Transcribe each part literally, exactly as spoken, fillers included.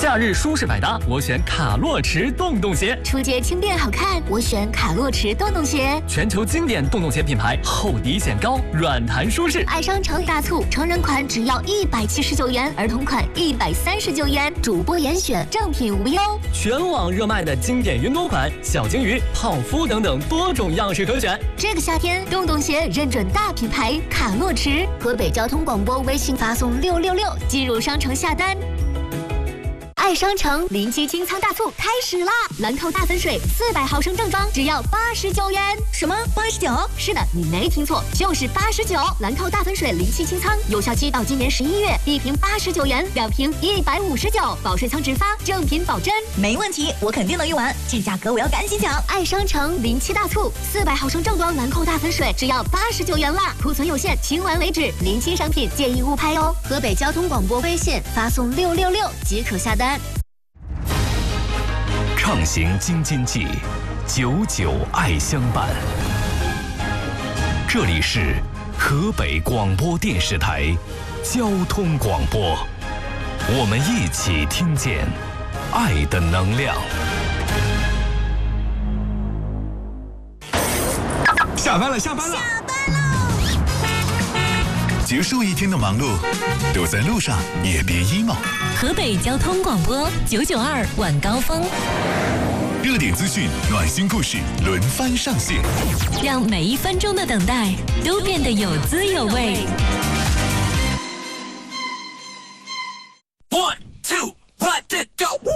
假日舒适百搭，我选卡洛驰洞洞鞋； 出街轻便好看，我选卡洛驰洞洞鞋。 全球经典洞洞鞋品牌，厚底显高，软弹舒适。 爱商城大促，成人款只要一百七十九元，儿童款一百三十九元，主播严选，正品无忧。 全网热卖的经典运动款，小金鱼、泡芙等等多种样式可选。 这个夏天，洞洞鞋认准大品牌卡洛驰。河北交通广播微信发送六六六进入商城下单。爱商城临期清仓大促开始啦！兰蔻大粉水四百毫升正装只要八十九元。什么？八十九？是的，你没听错，就是八十九。兰蔻大粉水临期清仓，有效期到今年十一月，一瓶八十九元，两瓶一百五十九，保税仓直发，正品保真。 没问题，我肯定能用完，这价格我要赶紧抢！ 爱商城临期大促，四百毫升正装兰蔻大粉水只要八十九元啦，库存有限，清完为止。临期商品建议勿拍哦。河北交通广播微信发送六六六即可下单。 畅行京津冀，久久爱相伴。这里是河北广播电视台交通广播，我们一起听见爱的能量。 下班了，下班了， 下班喽！ 结束一天的忙碌，都在路上也别 emo。 河北交通广播九九二晚高峰， 热点资讯、暖心故事轮番上线， 让每一分钟的等待都变得有滋有味。 One two let it go。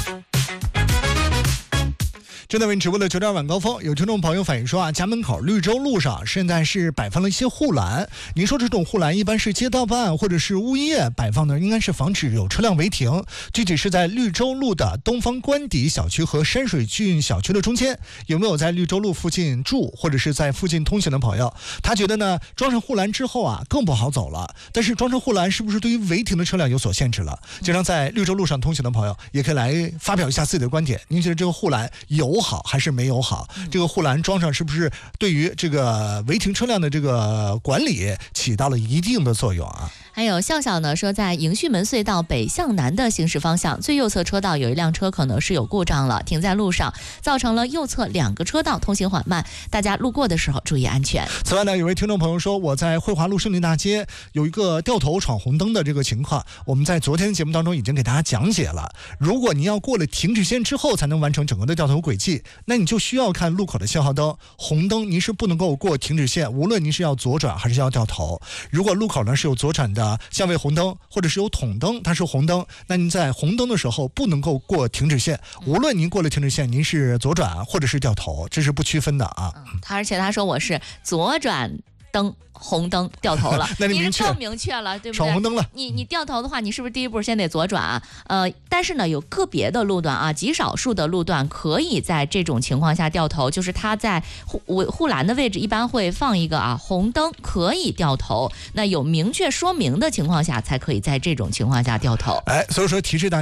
正在为你直播的九点晚高峰，有听众朋友反映说啊，家门口绿洲路上现在是摆放了一些护栏。您说这种护栏一般是街道办或者是物业摆放的，应该是防止有车辆违停。具体是在绿洲路的东方官邸小区和山水郡小区的中间。有没有在绿洲路附近住或者是在附近通行的朋友？他觉得呢，装上护栏之后啊，更不好走了。但是装上护栏是不是对于违停的车辆有所限制了？经常在绿洲路上通行的朋友，也可以来发表一下自己的观点。您觉得这个护栏有好还是没有好？这个护栏装上是不是对于这个违停车辆的这个管理起到了一定的作用啊？ 还有笑笑呢说，在迎旭门隧道北向南的行驶方向，最右侧车道有一辆车可能是有故障了，停在路上，造成了右侧两个车道通行缓慢，大家路过的时候注意安全。 此外呢，有位听众朋友说，我在汇华路胜利大街有一个掉头闯红灯的这个情况，我们在昨天节目当中已经给大家讲解了。如果您要过了停止线之后才能完成整个的掉头轨迹，那你就需要看路口的信号灯，红灯您是不能够过停止线，无论您是要左转还是要掉头。如果路口呢是有左转的相位红灯，或者是有统灯，它是红灯，那您在红灯的时候不能够过停止线，无论您过了停止线，您是左转或者是掉头，这是不区分的啊。 嗯、他而且他说我是左转灯红灯掉头了， 那你明确更明确了，对不对？ 闯红灯了， 你你掉头的话，你是不是第一步先得左转啊？呃，但是呢，有个别的路段啊，极少数的路段可以在这种情况下掉头，就是它在护护栏的位置一般会放一个啊红灯可以掉头，那有明确说明的情况下才可以在这种情况下掉头。 哎，所以说提示大家。